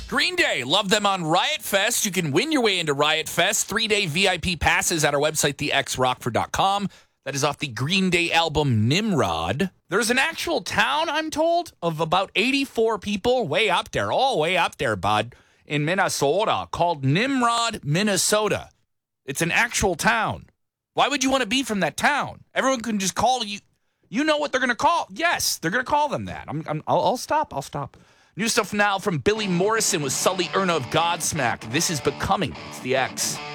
Green Day, love them on Riot Fest. You can win your way into Riot Fest. 3-day VIP passes at our website, thexrockford.com. That is off the Green Day album, Nimrod. There's an actual town, I'm told, of about 84 people, way up there, all way up there, bud, in Minnesota, called Nimrod, Minnesota. It's an actual town. Why would you want to be from that town? Everyone can just call you. You know what they're going to call. Yes, they're going to call them that. I'll stop. New stuff now from Billy Morrison with Sully Erna of Godsmack. This is Becoming. It's the X.